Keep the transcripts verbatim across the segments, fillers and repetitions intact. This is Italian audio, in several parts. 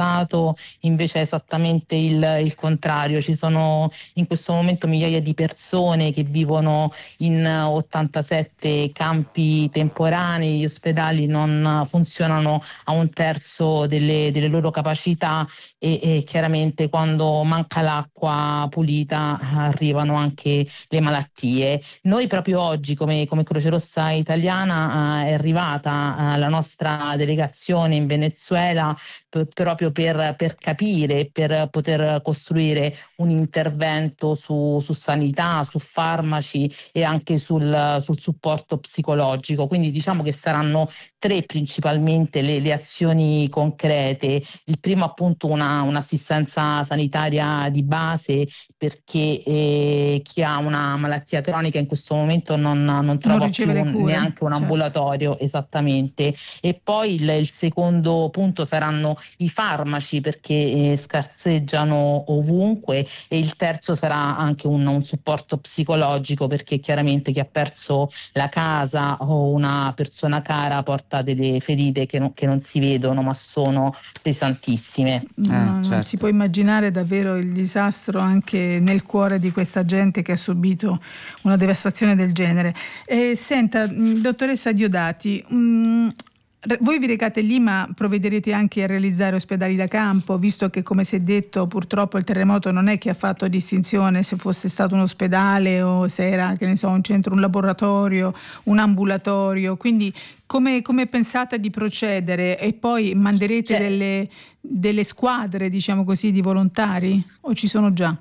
passato invece è esattamente il, il contrario. Ci sono in questo momento migliaia di persone che vivono in ottantasette campi temporanei, gli ospedali non funzionano a un terzo delle, delle loro capacità e, e chiaramente quando manca l'acqua pulita arrivano anche le malattie. Noi proprio oggi come, come Croce Rossa Italiana eh, è arrivata eh, la nostra delegazione in Venezuela p- proprio per, per capire, per poter costruire un intervento su, su sanità, su farmaci e anche sul, sul supporto psicologico. Quindi diciamo che saranno tre principalmente le, le azioni concrete. Il primo appunto una, un'assistenza sanitaria di base, perché eh, chi ha una malattia cronica in questo momento non, non trova non più un, neanche un certo. ambulatorio, esattamente. E poi il, il secondo punto saranno i farmaci, perché eh, scarseggiano ovunque, e il terzo sarà anche un, un supporto psicologico, perché chiaramente chi ha perso la casa o una persona cara porta delle ferite che non, che non si vedono ma sono pesantissime. No, Eh, non certo. si può immaginare davvero il disastro anche nel cuore di questa gente che ha subito una devastazione del genere. Eh, senta, dottoressa Diodati, mh, voi vi recate lì, ma provvederete anche a realizzare ospedali da campo, visto che, come si è detto, purtroppo il terremoto non è che ha fatto distinzione se fosse stato un ospedale o se era, che ne so, un centro, un laboratorio, un ambulatorio. Quindi come, come pensate di procedere? E poi manderete Cioè, delle, delle squadre, diciamo così, di volontari? O ci sono già?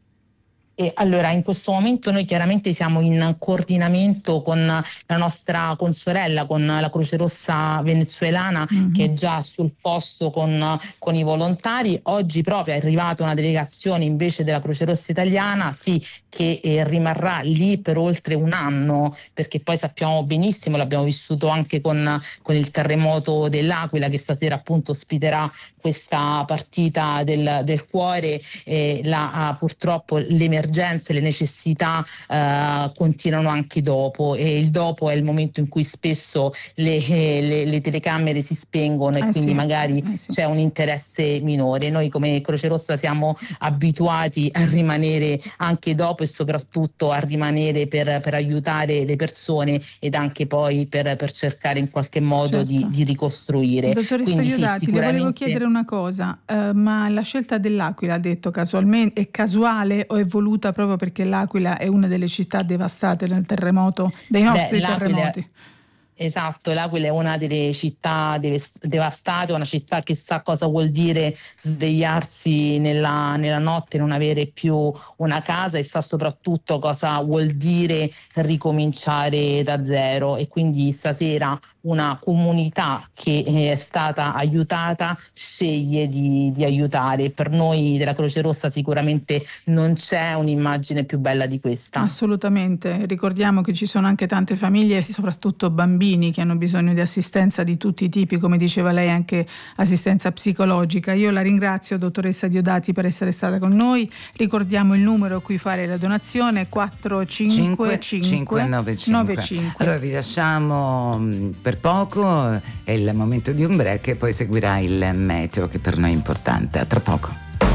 E allora, in questo momento noi chiaramente siamo in coordinamento con la nostra consorella, con la Croce Rossa venezuelana, mm-hmm. che è già sul posto con, con i volontari. Oggi proprio è arrivata una delegazione invece della Croce Rossa italiana, sì, che eh, rimarrà lì per oltre un anno, perché poi sappiamo benissimo, l'abbiamo vissuto anche con, con il terremoto dell'Aquila, che stasera appunto ospiterà questa partita del, del cuore. Eh, la, uh, purtroppo l'emergenza le necessità eh, continuano anche dopo, e il dopo è il momento in cui spesso le, le, le telecamere si spengono e eh quindi sì, magari eh sì. c'è un interesse minore. Noi come Croce Rossa siamo abituati a rimanere anche dopo e soprattutto a rimanere per, per aiutare le persone ed anche poi per, per cercare in qualche modo certo. di, di ricostruire. Dottoressa Quindi, Diodati, sì, sicuramente... le volevo chiedere una cosa, uh, ma la scelta dell'Aquila, ha detto casualmente, è casuale o è voluta proprio perché l'Aquila è una delle città devastate nel terremoto, dei nostri Beh, terremoti? Esatto, l'Aquila è una delle città devastate, una città che sa cosa vuol dire svegliarsi nella, nella notte e non avere più una casa, e sa soprattutto cosa vuol dire ricominciare da zero. E quindi stasera una comunità che è stata aiutata sceglie di, di aiutare. Per noi della Croce Rossa sicuramente non c'è un'immagine più bella di questa. Assolutamente, ricordiamo che ci sono anche tante famiglie, soprattutto bambini, che hanno bisogno di assistenza di tutti i tipi, come diceva lei, anche assistenza psicologica. Io la ringrazio, dottoressa Diodati, per essere stata con noi. Ricordiamo il numero a cui fare la donazione: quattro cinque cinque nove cinque. Allora vi lasciamo per poco, è il momento di un break e poi seguirà il meteo, che per noi è importante. A tra poco.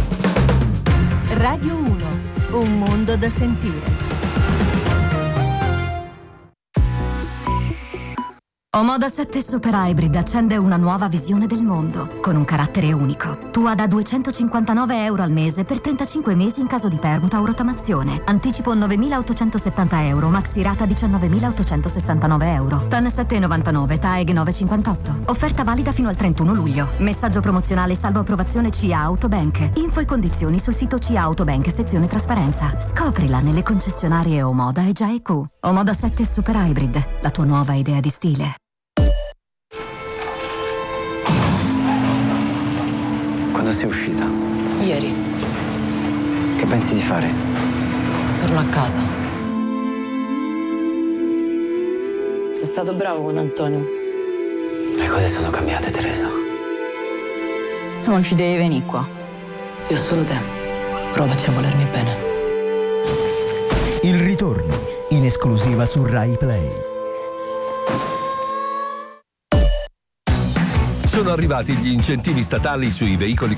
Radio uno, un mondo da sentire. Omoda sette Super Hybrid accende una nuova visione del mondo, con un carattere unico. Tua da duecentocinquantanove euro al mese per trentacinque mesi in caso di permuta o rottamazione. Anticipo novemilaottocentosettanta euro, maxi rata diciannovemilaottocentosessantanove euro. T A N sette virgola novantanove, T A E G nove virgola cinquantotto. Offerta valida fino al trentuno luglio. Messaggio promozionale salvo approvazione C A Autobank. Info e condizioni sul sito C A Autobank, sezione trasparenza. Scoprila nelle concessionarie Omoda e G I A E Q. Omoda sette Super Hybrid, la tua nuova idea di stile. Quando sei uscita? Ieri. Che pensi di fare? Torno a casa. Sei stato bravo con Antonio. Le cose sono cambiate, Teresa. Tu non ci devi venire qua. Io ho solo te. Provaci a volermi bene. Il ritorno, in esclusiva su Rai Play. Sono arrivati gli incentivi statali sui veicoli